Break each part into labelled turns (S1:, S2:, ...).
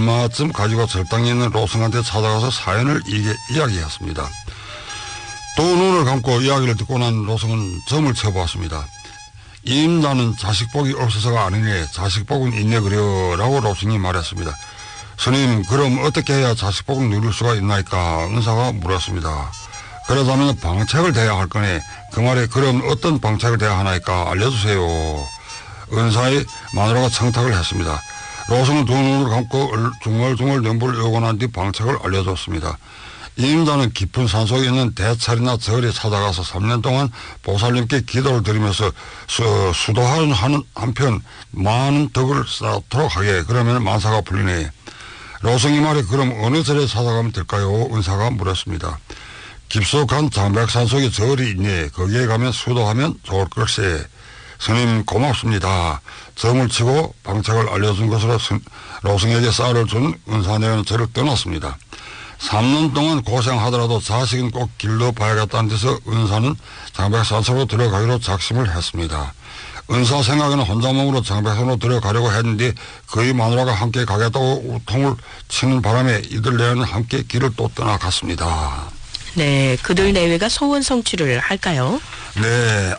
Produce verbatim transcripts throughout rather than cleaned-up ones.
S1: 얼마쯤 가지고 절당에 있는 로승한테 찾아가서 사연을 이게 이야기했습니다. 또 눈을 감고 이야기를 듣고 난 로승은 점을 쳐보았습니다. 이 임자는 자식복이 없어서가 아니네, 자식복은 있네 그려 라고 로승이 말했습니다. 스님, 그럼 어떻게 해야 자식복을 누릴 수가 있나이까? 은사가 물었습니다. 그러자면 방책을 대야 할 거네. 그 말에 그럼 어떤 방책을 대야 하나이까 알려주세요. 은사의 마누라가 청탁을 했습니다. 로승은 두 눈을 감고 중얼중얼 연부를 요고 난 뒤 방책을 알려줬습니다. 임자는 깊은 산속에 있는 대찰이나 절에 찾아가서 삼 년 동안 보살님께 기도를 드리면서 수, 수도하는 한편 많은 덕을 쌓도록 하게. 그러면 만사가 풀리네. 로승이 말에 그럼 어느 절에 찾아가면 될까요? 은사가 물었습니다. 깊숙한 장백산 속에 절이 있네. 거기에 가면 수도하면 좋을 걸세. 스님 고맙습니다. 점을 치고 방책을 알려준 것으로 로승에게 쌀을 준 은사네는 절을 떠났습니다. 삼 년 동안 고생하더라도 자식은 꼭 길러봐야겠다는 데서 은사는 장백산속으로 들어가기로 작심을 했습니다. 은사 생각에는 혼자 몸으로 장백산으로 들어가려고 했는데 그의 마누라가 함께 가겠다고 우통을 치는 바람에 이들 내외는 함께 길을 또 떠나갔습니다.
S2: 네, 그들 내외가 소원 성취를 할까요?
S1: 네.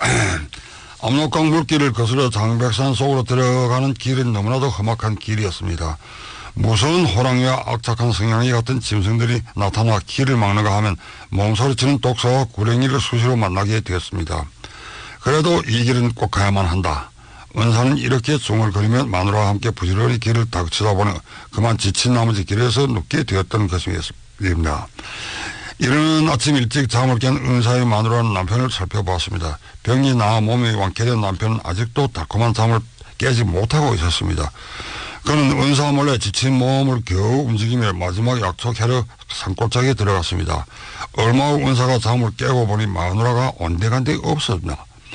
S1: 압록강 물길을 거슬러 장백산 속으로 들어가는 길은 너무나도 험악한 길이었습니다. 무서운 호랑이와 악착한 성냥이 같은 짐승들이 나타나 길을 막는가 하면 몸소리치는 독사와 구렁이를 수시로 만나게 되었습니다. 그래도 이 길은 꼭 가야만 한다. 은사는 이렇게 중얼거리며 마누라와 함께 부지런히 길을 닥치다 보니 그만 지친 나머지 길에서 눕게 되었던 것입니다. 이른 아침 일찍 잠을 깬 은사의 마누라는 남편을 살펴보았습니다. 병이 나아 몸이 완쾌된 남편은 아직도 달콤한 잠을 깨지 못하고 있었습니다. 그는 은사 몰래 지친 몸을 겨우 움직이며 마지막 약속하러 산골짜기에 들어갔습니다. 얼마 후 은사가 잠을 깨고 보니 마누라가 온데간데 없었나.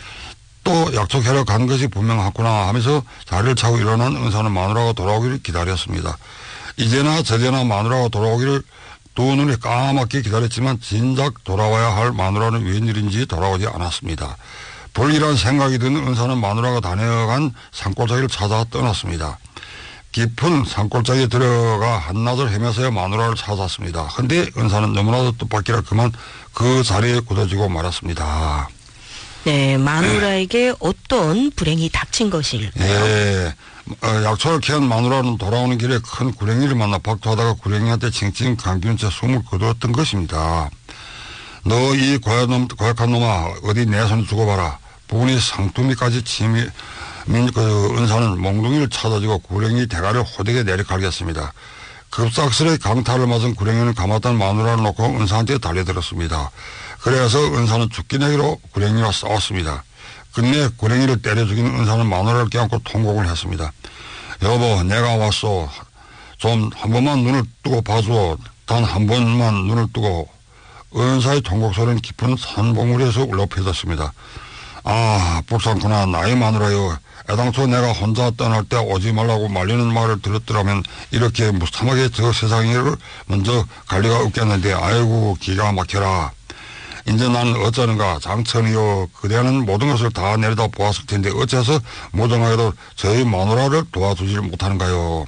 S1: 또 약속하러 간 것이 분명하구나 하면서 자리를 차고 일어난 은사는 마누라가 돌아오기를 기다렸습니다. 이제나 저제나 마누라가 돌아오기를 두 눈이 까맣게 기다렸지만 진작 돌아와야 할 마누라는 웬일인지 돌아오지 않았습니다. 불길한 생각이 든 은사는 마누라가 다녀간 산골짜기를 찾아 떠났습니다. 깊은 산골짜기에 들어가 한낮을 헤매서야 마누라를 찾았습니다. 근데 은사는 너무나도 뜻밖이라 그만 그 자리에 굳어지고 말았습니다.
S2: 네, 마누라에게 네. 어떤 불행이 닥친 것일까요?
S1: 네, 어, 약초를 캐온 마누라는 돌아오는 길에 큰 구렁이를 만나 박투하다가 구렁이한테 칭칭 감기는 채 숨을 거두었던 것입니다. 너 이 고약한, 고약한 놈아, 어디 내 손 주고 봐라. 부분이 상투미까지 침이 민, 그 은사는 몽둥이를 찾아주고 구렁이 대가를 호되게 내리갈겼습니다. 급삭스레 강타를 맞은 구렁이는 감았던 마누라를 놓고 은사한테 달려들었습니다. 그래서 은사는 죽기 내기로 구렁이와 싸웠습니다. 끝내 구렁이를 때려 죽인 은사는 마누라를 껴안고 통곡을 했습니다. 여보, 내가 왔소. 좀 한 번만 눈을 뜨고 봐줘. 단 한 번만 눈을 뜨고. 은사의 통곡 소리는 깊은 산봉우리에서 울려 퍼졌습니다. 아, 불쌍구나. 나의 마누라여. 애당초 내가 혼자 떠날 때 오지 말라고 말리는 말을 들었더라면 이렇게 무참하게 저 세상을 먼저 갈 리가 없겠는데 아이고 기가 막혀라. 이제 나는 어쩌는가. 장천이여, 그대는 모든 것을 다 내려다 보았을 텐데 어째서 무정하게도 저희 마누라를 도와주질 못하는가요.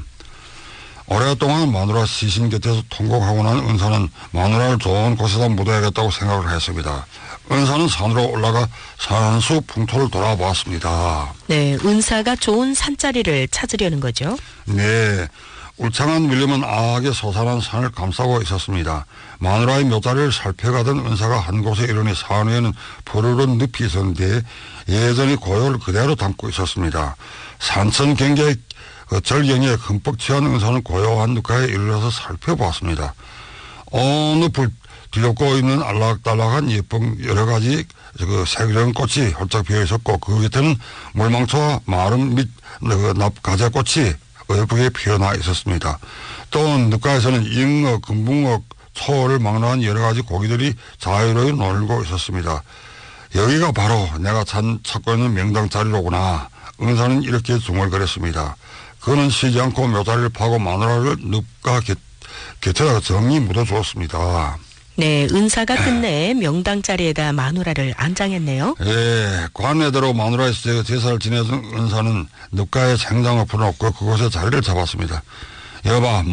S1: 오랫동안 마누라 시신 곁에서 통곡하고 난 은사는 마누라를 좋은 곳에다 묻어야겠다고 생각을 했습니다. 은사는 산으로 올라가 산수 풍토를 돌아보았습니다.
S2: 네, 은사가 좋은 산자리를 찾으려는 거죠?
S1: 네, 울창한 밀림은 아하게 솟아난 산을 감싸고 있었습니다. 마누라의 묘자리를 살펴가던 은사가 한 곳에 이르니 산 위에는 푸르른 늪이 있었는데 예전의 고요를 그대로 담고 있었습니다. 산천 경계의 그 절경에 흠뻑 취한 은사는 고요한 늪가에 이르러서 살펴보았습니다. 어느 불 뒤덮고 있는 알락달락한 예쁜 여러 가지 그 색이런 꽃이 활짝 피어 있었고 그 곁에는 물망초와 마름 및 그 납가재꽃이 예쁘게 피어나 있었습니다. 또 늪가에서는 잉어, 금붕어, 초를 막론한 여러 가지 고기들이 자유로이 놀고 있었습니다. 여기가 바로 내가 찾, 찾고 있는 명당 자리로구나. 은사는 이렇게 중얼거렸습니다. 그는 쉬지 않고 묘자리를 파고 마누라를 늪가 곁, 곁에다가 정리 묻어주었습니다.
S2: 네, 은사가 끝내 명당 자리에다 마누라를 안장했네요.
S1: 예, 관내대로 마누라에서 제사를 지내던 은사는 늪가에 생장을 풀어놓고 그곳에 자리를 잡았습니다. 여봐,